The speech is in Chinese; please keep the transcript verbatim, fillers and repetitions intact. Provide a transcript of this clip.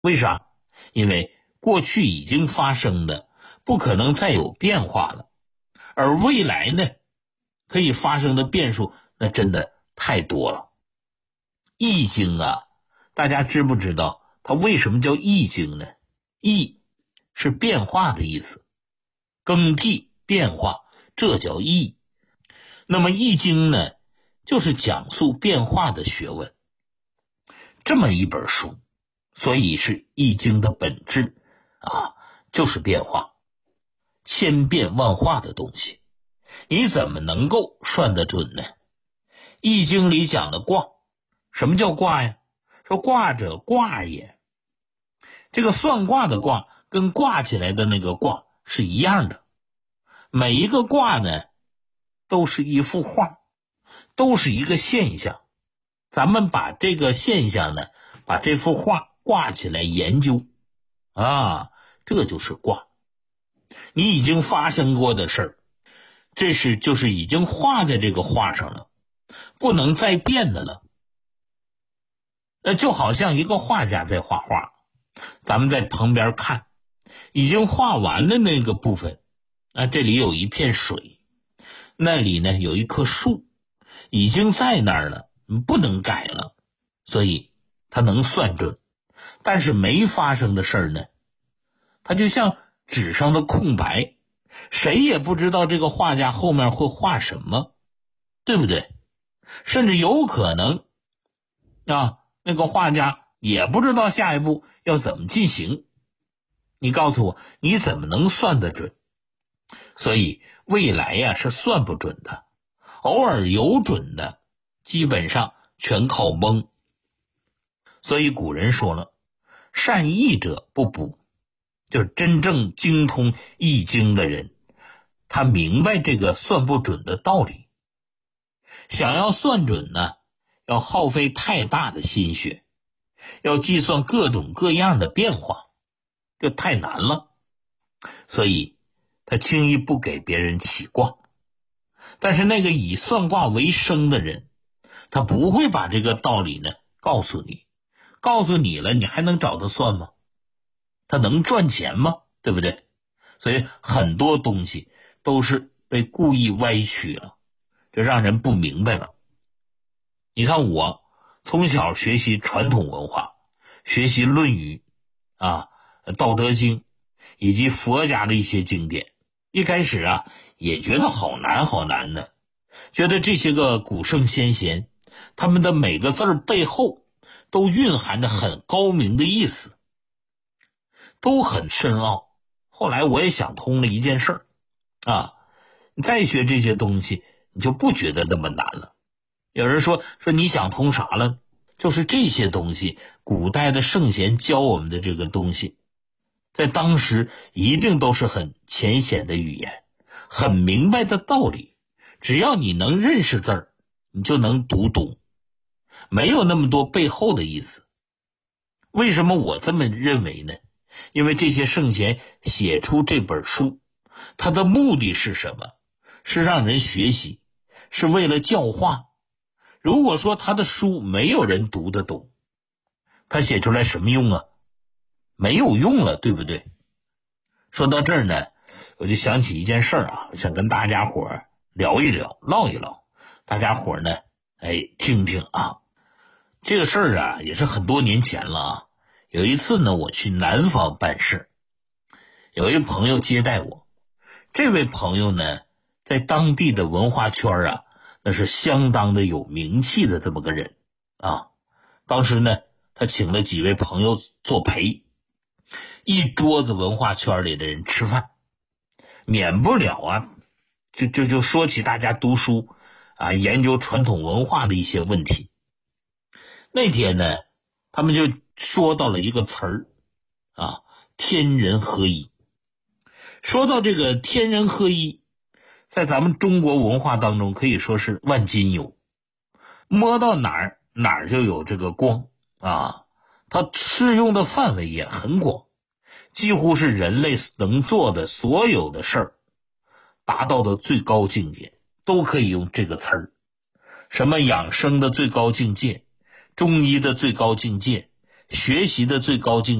为啥？因为过去已经发生的不可能再有变化了，而未来呢，可以发生的变数那真的太多了。易经啊，大家知不知道它为什么叫易经呢？易是变化的意思，更替变化，这叫易。那么易经呢，就是讲述变化的学问，这么一本书，所以是易经的本质啊，就是变化，千变万化的东西，你怎么能够算得准呢？易经里讲的卦，什么叫卦呀？说卦者卦也，这个算卦的卦跟挂起来的那个卦是一样的，每一个卦呢都是一幅画，都是一个现象，咱们把这个现象呢，把这幅画挂起来研究啊，这就是卦。你已经发生过的事儿，这是就是已经画在这个画上了，不能再变的了。那就好像一个画家在画画，咱们在旁边看，已经画完的那个部分啊，这里有一片水，那里呢有一棵树，已经在那儿了，不能改了，所以它能算准。但是没发生的事儿呢，它就像纸上的空白，谁也不知道这个画家后面会画什么，对不对？甚至有可能啊，那个画家也不知道下一步要怎么进行。你告诉我，你怎么能算得准？所以未来呀是算不准的，偶尔有准的，基本上全靠蒙。所以古人说了，善易者不卜，就是真正精通易经的人，他明白这个算不准的道理。想要算准呢，要耗费太大的心血，要计算各种各样的变化，这太难了。所以他轻易不给别人起卦。但是那个以算卦为生的人，他不会把这个道理呢告诉你，告诉你了，你还能找他算吗？他能赚钱吗？对不对？所以很多东西都是被故意歪曲了，这让人不明白了。你看我从小学习传统文化，学习《论语》啊，《道德经》以及佛家的一些经典，一开始啊也觉得好难好难的，觉得这些个古圣先贤，他们的每个字儿背后都蕴含着很高明的意思，都很深奥。后来我也想通了一件事儿啊，你再学这些东西，你就不觉得那么难了。有人说说你想通啥了？就是这些东西，古代的圣贤教我们的这个东西，在当时一定都是很浅显的语言，很明白的道理，只要你能认识字儿，你就能读懂，没有那么多背后的意思。为什么我这么认为呢？因为这些圣贤写出这本书，他的目的是什么？是让人学习，是为了教化。如果说他的书没有人读得懂，他写出来什么用啊？没有用了，对不对？说到这儿呢，我就想起一件事儿啊，我想跟大家伙儿聊一聊，唠一唠，大家伙儿呢，哎，听听啊。这个事儿啊，也是很多年前了啊。有一次呢，我去南方办事，有一朋友接待我。这位朋友呢，在当地的文化圈啊，那是相当的有名气的这么个人啊。当时呢，他请了几位朋友作陪，一桌子文化圈里的人吃饭，免不了啊，就就就说起大家读书啊，研究传统文化的一些问题。那天呢，他们就说到了一个词儿啊，天人合一。说到这个天人合一，在咱们中国文化当中可以说是万金油，摸到哪儿哪儿就有这个光啊，它适用的范围也很广，几乎是人类能做的所有的事儿达到的最高境界都可以用这个词儿。什么养生的最高境界，中医的最高境界，学习的最高境界，